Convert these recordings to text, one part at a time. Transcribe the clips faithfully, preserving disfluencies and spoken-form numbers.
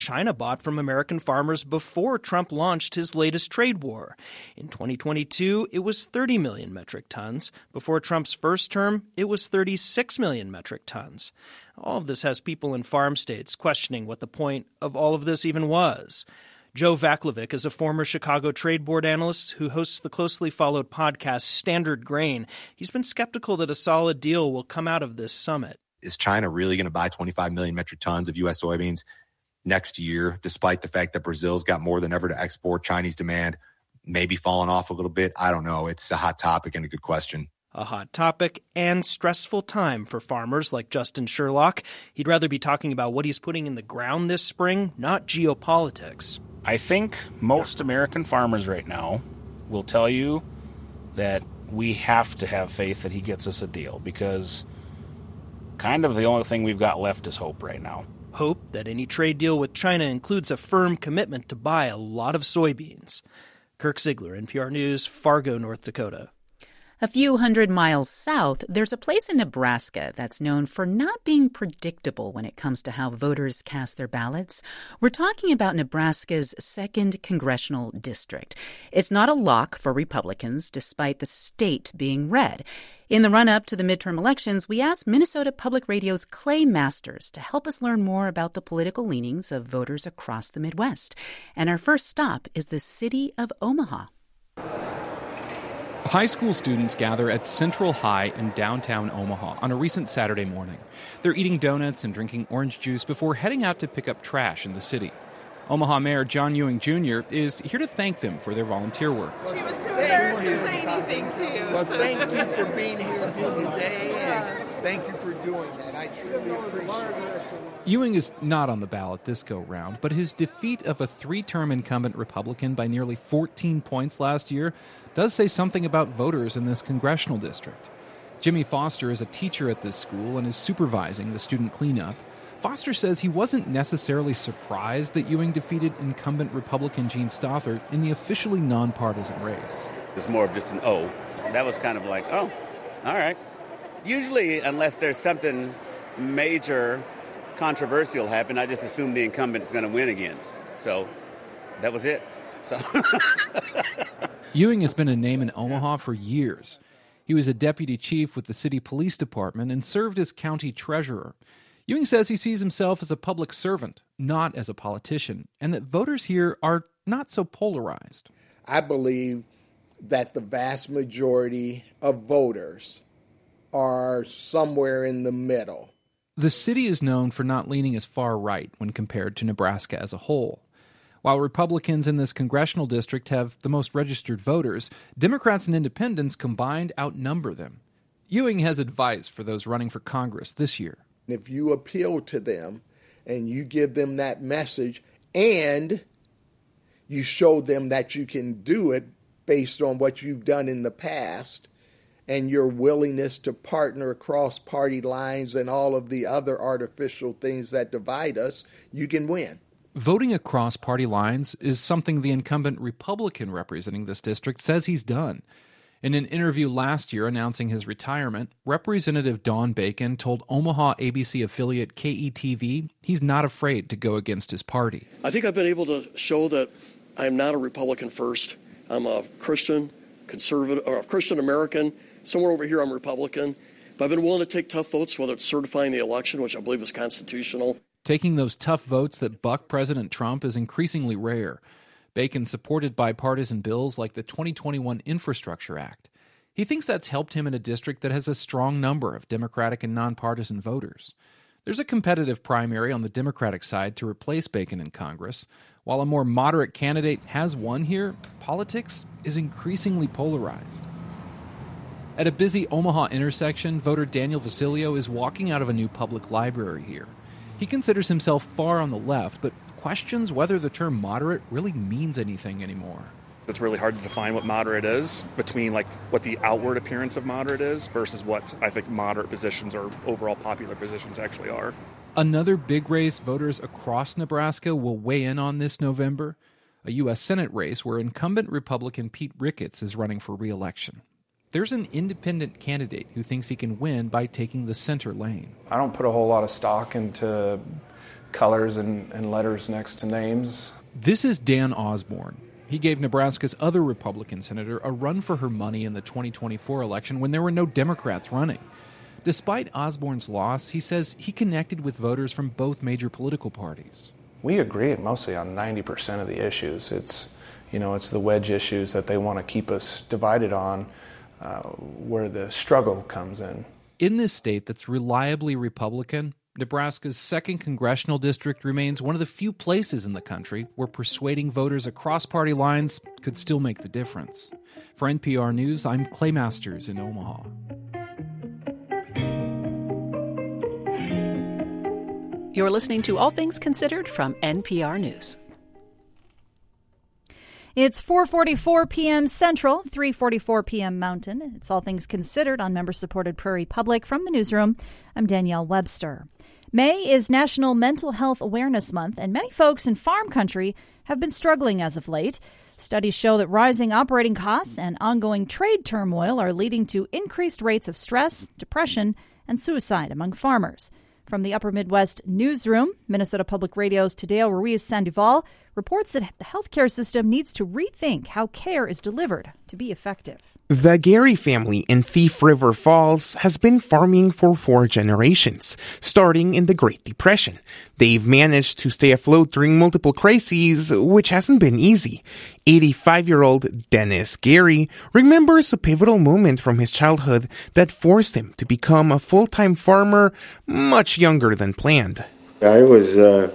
China bought from American farmers before Trump launched his latest trade war. In twenty twenty-two, it was thirty million metric tons. Before Trump's first term, it was thirty-six million metric tons. All of this has people in farm states questioning what the point of all of this even was. Joe Vaclavic is a former Chicago Trade Board analyst who hosts the closely followed podcast Standard Grain. He's been skeptical that a solid deal will come out of this summit. Is China really going to buy twenty-five million metric tons of U S soybeans next year, despite the fact that Brazil's got more than ever to export? Chinese demand maybe falling off a little bit. I don't know. It's a hot topic and a good question. A hot topic and stressful time for farmers like Justin Sherlock. He'd rather be talking about what he's putting in the ground this spring, not geopolitics. I think most American farmers right now will tell you that we have to have faith that he gets us a deal, because kind of the only thing we've got left is hope right now. Hope that any trade deal with China includes a firm commitment to buy a lot of soybeans. Kirk Ziegler, N P R News, Fargo, North Dakota. A few hundred miles south, there's a place in Nebraska that's known for not being predictable when it comes to how voters cast their ballots. We're talking about Nebraska's second congressional district. It's not a lock for Republicans, despite the state being red. In the run-up to the midterm elections, we asked Minnesota Public Radio's Clay Masters to help us learn more about the political leanings of voters across the Midwest. And our first stop is the city of Omaha. High school students gather at Central High in downtown Omaha on a recent Saturday morning. They're eating donuts and drinking orange juice before heading out to pick up trash in the city. Omaha Mayor John Ewing Junior is here to thank them for their volunteer work. She was too embarrassed to say anything to you. Well, thank you for being here again today, and thank you for doing that. I truly appreciate it. Ewing is not on the ballot this go-round, but his defeat of a three-term incumbent Republican by nearly fourteen points last year does say something about voters in this congressional district. Jimmy Foster is a teacher at this school and is supervising the student cleanup. Foster says he wasn't necessarily surprised that Ewing defeated incumbent Republican Gene Stothert in the officially nonpartisan race. It's more of just an oh. That was kind of like, oh, all right. Usually, unless there's something major controversial happen, I just assume the incumbent is going to win again. So that was it. So Ewing has been a name in Omaha for years. He was a deputy chief with the city police department and served as county treasurer. Ewing says he sees himself as a public servant, not as a politician, and that voters here are not so polarized. I believe that the vast majority of voters are somewhere in the middle. The city is known for not leaning as far right when compared to Nebraska as a whole. While Republicans in this congressional district have the most registered voters, Democrats and independents combined outnumber them. Ewing has advice for those running for Congress this year. If you appeal to them and you give them that message and you show them that you can do it based on what you've done in the past and your willingness to partner across party lines and all of the other artificial things that divide us, you can win. Voting across party lines is something the incumbent Republican representing this district says he's done. In an interview last year announcing his retirement, Representative Don Bacon told Omaha A B C affiliate K E T V he's not afraid to go against his party. I think I've been able to show that I am not a Republican first. I'm a Christian, conservative, or a Christian American. Somewhere over here I'm Republican. But I've been willing to take tough votes, whether it's certifying the election, which I believe is constitutional. Taking those tough votes that buck President Trump is increasingly rare. Bacon supported bipartisan bills like the twenty twenty-one Infrastructure Act. He thinks that's helped him in a district that has a strong number of Democratic and nonpartisan voters. There's a competitive primary on the Democratic side to replace Bacon in Congress. While a more moderate candidate has won here, politics is increasingly polarized. At a busy Omaha intersection, voter Daniel Vasilio is walking out of a new public library here. He considers himself far on the left, but questions whether the term moderate really means anything anymore. It's really hard to define what moderate is between like what the outward appearance of moderate is versus what I think moderate positions or overall popular positions actually are. Another big race voters across Nebraska will weigh in on this November, a U S Senate race where incumbent Republican Pete Ricketts is running for re-election. There's an independent candidate who thinks he can win by taking the center lane. I don't put a whole lot of stock into colors and, and letters next to names. This is Dan Osborne. He gave Nebraska's other Republican senator a run for her money in the twenty twenty-four election when there were no Democrats running. Despite Osborne's loss, he says he connected with voters from both major political parties. We agree mostly on ninety percent of the issues. It's, you know, it's the wedge issues that they want to keep us divided on, uh, where the struggle comes in. In this state that's reliably Republican, Nebraska's second congressional district remains one of the few places in the country where persuading voters across party lines could still make the difference. For N P R News, I'm Clay Masters in Omaha. You're listening to All Things Considered from N P R News. It's four forty-four p.m. Central, three forty-four p.m. Mountain. It's All Things Considered on member-supported Prairie Public. From the newsroom, I'm Danielle Webster. May is National Mental Health Awareness Month, and many folks in farm country have been struggling as of late. Studies show that rising operating costs and ongoing trade turmoil are leading to increased rates of stress, depression, and suicide among farmers. From the Upper Midwest newsroom, Minnesota Public Radio's Tadeo Ruiz Sandoval reports that the healthcare system needs to rethink how care is delivered to be effective. The Gary family in Thief River Falls has been farming for four generations, starting in the Great Depression. They've managed to stay afloat during multiple crises, which hasn't been easy. eighty-five-year-old Dennis Gary remembers a pivotal moment from his childhood that forced him to become a full-time farmer much younger than planned. I was uh,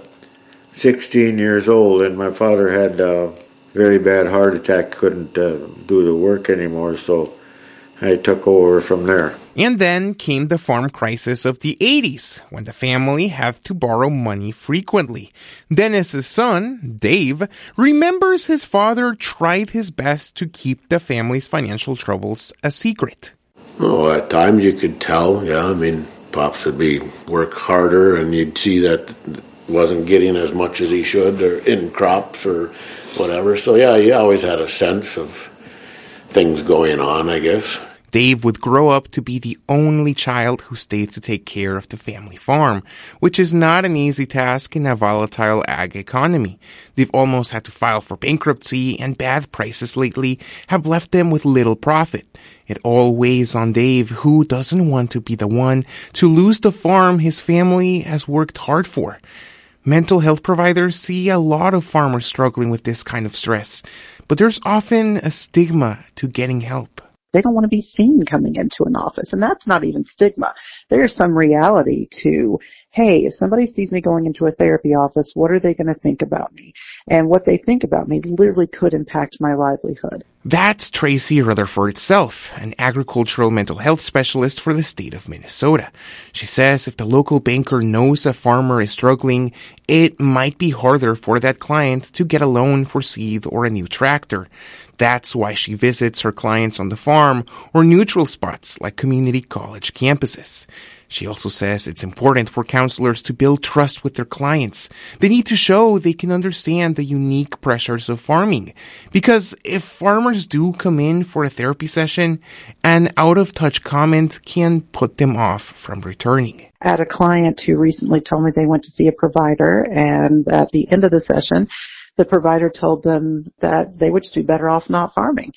sixteen years old, and my father had a very bad heart attack, couldn't uh, do the work anymore, so I took over from there. And then came the farm crisis of the eighties, when the family had to borrow money frequently. Dennis's son, Dave, remembers his father tried his best to keep the family's financial troubles a secret. Oh, at times you could tell, yeah. I mean, Pops would be work harder, and you'd see that wasn't getting as much as he should, or in crops or whatever. So, yeah, he always had a sense of things going on, I guess. Dave would grow up to be the only child who stayed to take care of the family farm, which is not an easy task in a volatile ag economy. They've almost had to file for bankruptcy, and bad prices lately have left them with little profit. It all weighs on Dave, who doesn't want to be the one to lose the farm his family has worked hard for. Mental health providers see a lot of farmers struggling with this kind of stress, but there's often a stigma to getting help. They don't want to be seen coming into an office, and that's not even stigma. There's some reality to, hey, if somebody sees me going into a therapy office, what are they going to think about me? And what they think about me literally could impact my livelihood. That's Tracy Rutherford itself, an agricultural mental health specialist for the state of Minnesota. She says if the local banker knows a farmer is struggling, it might be harder for that client to get a loan for seed or a new tractor. That's why she visits her clients on the farm or neutral spots like community college campuses. She also says it's important for counselors to build trust with their clients. They need to show they can understand the unique pressures of farming. Because if farmers do come in for a therapy session, an out-of-touch comment can put them off from returning. I had a client who recently told me they went to see a provider, and at the end of the session, the provider told them that they would just be better off not farming.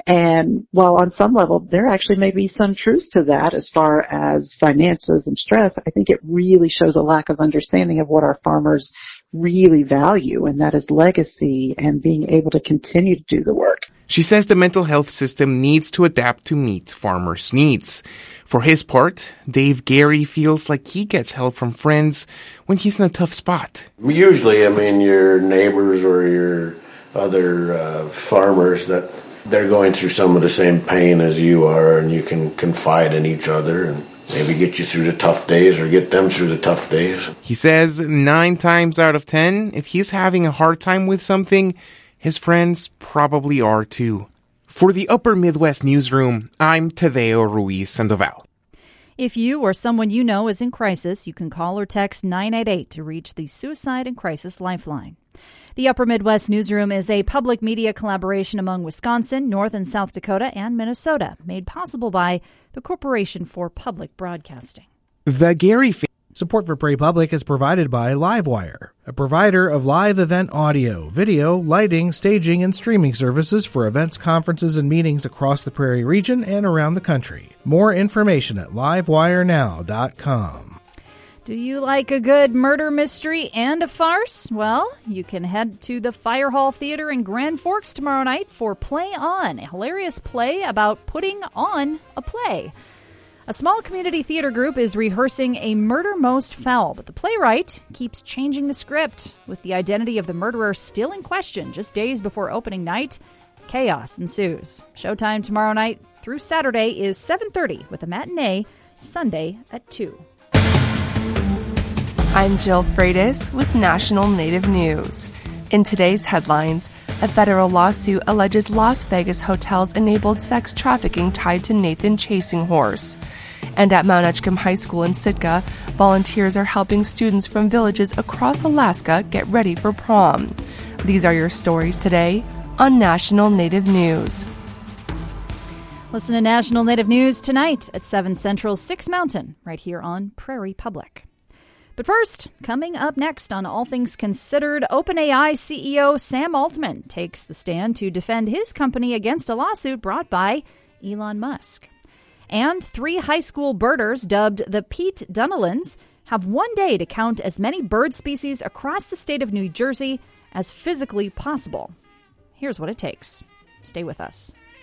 And while on some level there actually may be some truth to that as far as finances and stress, I think it really shows a lack of understanding of what our farmers really value, and that is legacy and being able to continue to do the work. She says the mental health system needs to adapt to meet farmers' needs. For his part, Dave Gary feels like he gets help from friends when he's in a tough spot. Usually, I mean, your neighbors or your other uh, farmers, that they're going through some of the same pain as you are, and you can confide in each other and maybe get you through the tough days or get them through the tough days. He says nine times out of ten, if he's having a hard time with something, his friends probably are too. For the Upper Midwest Newsroom, I'm Tadeo Ruiz Sandoval. If you or someone you know is in crisis, you can call or text nine eight eight to reach the Suicide and Crisis Lifeline. The Upper Midwest Newsroom is a public media collaboration among Wisconsin, North and South Dakota, and Minnesota, made possible by the Corporation for Public Broadcasting. The Gary family Support for Prairie Public is provided by Livewire, a provider of live event audio, video, lighting, staging, and streaming services for events, conferences, and meetings across the Prairie region and around the country. More information at livewire now dot com. Do you like a good murder mystery and a farce? Well, you can head to the Fire Hall Theater in Grand Forks tomorrow night for Play On, a hilarious play about putting on a play. A small community theater group is rehearsing A Murder Most Foul, but the playwright keeps changing the script. With the identity of the murderer still in question just days before opening night, chaos ensues. Showtime tomorrow night through Saturday is seven thirty with a matinee Sunday at two. I'm Jill Freitas with National Native News. In today's headlines, a federal lawsuit alleges Las Vegas hotels enabled sex trafficking tied to Nathan Chasing Horse. And at Mount Edgecombe High School in Sitka, volunteers are helping students from villages across Alaska get ready for prom. These are your stories today on National Native News. Listen to National Native News tonight at seven Central, six Mountain, right here on Prairie Public. But first, coming up next on All Things Considered, OpenAI C E O Sam Altman takes the stand to defend his company against a lawsuit brought by Elon Musk. And three high school birders dubbed the Pete Dunalins have one day to count as many bird species across the state of New Jersey as physically possible. Here's what it takes. Stay with us.